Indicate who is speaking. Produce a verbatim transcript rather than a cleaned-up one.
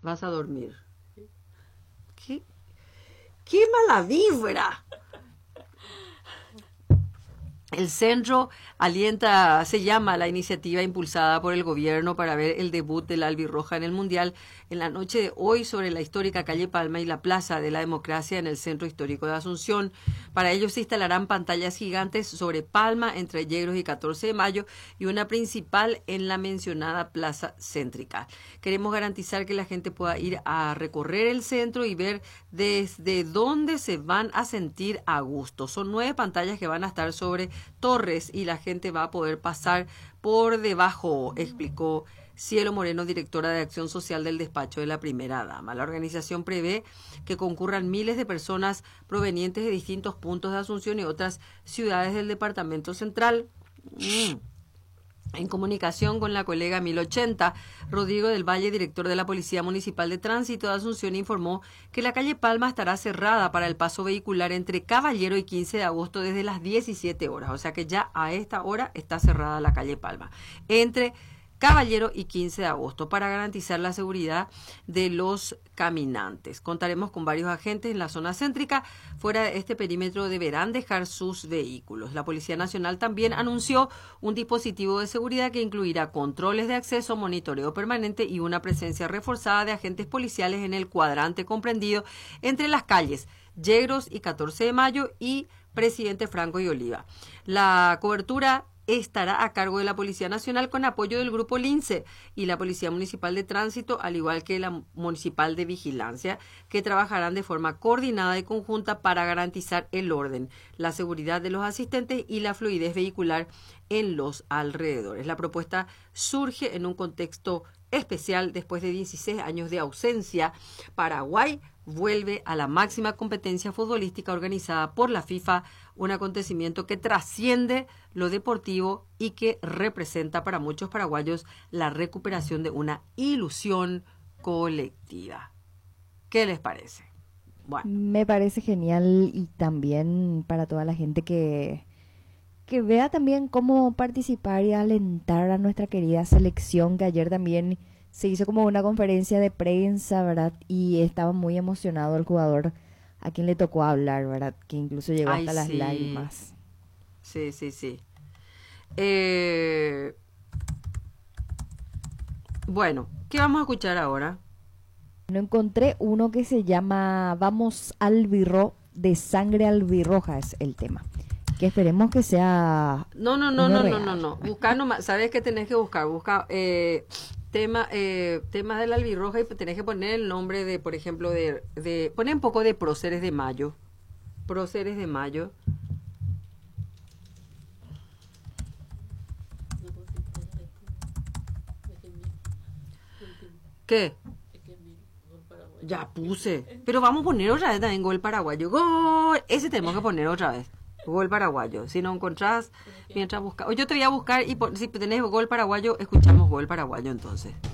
Speaker 1: Vas a dormir. ¿Qué, qué mala vibra? El centro alienta, se llama la iniciativa impulsada por el gobierno para ver el debut del albirroja en el Mundial en la noche de hoy sobre la histórica calle Palma y la Plaza de la Democracia en el Centro Histórico de Asunción. Para ello se instalarán pantallas gigantes sobre Palma entre Yegros y catorce de mayo y una principal en la mencionada plaza céntrica. Queremos garantizar que la gente pueda ir a recorrer el centro y ver desde dónde se van a sentir a gusto. Son nueve pantallas que van a estar sobre torres y la gente va a poder pasar por debajo, explicó Cielo Moreno, directora de Acción Social del despacho de la primera dama. La organización prevé que concurran miles de personas provenientes de distintos puntos de Asunción y otras ciudades del departamento central. Mm. En comunicación con la colega mil ochenta, Rodrigo del Valle, director de la Policía Municipal de Tránsito de Asunción, informó que la calle Palma estará cerrada para el paso vehicular entre Caballero y quince de agosto desde las diecisiete horas. O sea que ya a esta hora está cerrada la calle Palma. Entre Caballero y quince de agosto para garantizar la seguridad de los caminantes. Contaremos con varios agentes en la zona céntrica. Fuera de este perímetro deberán dejar sus vehículos. La Policía Nacional también anunció un dispositivo de seguridad que incluirá controles de acceso, monitoreo permanente y una presencia reforzada de agentes policiales en el cuadrante comprendido entre las calles Yegros y catorce de mayo y Presidente Franco y Oliva. La cobertura estará a cargo de la Policía Nacional con apoyo del Grupo Lince y la Policía Municipal de Tránsito, al igual que la Municipal de Vigilancia, que trabajarán de forma coordinada y conjunta para garantizar el orden, la seguridad de los asistentes y la fluidez vehicular en los alrededores. La propuesta surge en un contexto especial después de dieciséis años de ausencia. Paraguay vuelve a la máxima competencia futbolística organizada por la FIFA, un acontecimiento que trasciende lo deportivo y que representa para muchos paraguayos la recuperación de una ilusión colectiva. ¿Qué les parece?
Speaker 2: Bueno. Me parece genial y también para toda la gente que, que vea también cómo participar y alentar a nuestra querida selección, que ayer también se hizo como una conferencia de prensa, ¿verdad? Y estaba muy emocionado el jugador a quien le tocó hablar, ¿verdad? Que incluso llegó
Speaker 1: Ay,
Speaker 2: hasta
Speaker 1: sí.
Speaker 2: las lágrimas.
Speaker 1: Sí, sí, sí. Eh... Bueno, ¿qué vamos a escuchar ahora?
Speaker 2: No encontré uno que se llama Vamos Albirro, de Sangre Albirroja es el tema. Que esperemos que sea...
Speaker 1: No, no, no, no, no, no, no. Busca nomás, ¿sabes qué tenés que buscar? Busca... Eh... Tema, eh, temas del albirroja y tenés que poner el nombre de, por ejemplo, de, de poner un poco de próceres de mayo. Próceres de mayo. ¿Qué? Ya puse. Pero vamos a poner otra vez también gol paraguayo. ¡Gol! Ese tenemos que poner otra vez. Gol paraguayo. Si no encontrás, mientras buscas. O yo te voy a buscar y por, si tenés gol paraguayo, escuchamos gol paraguayo entonces.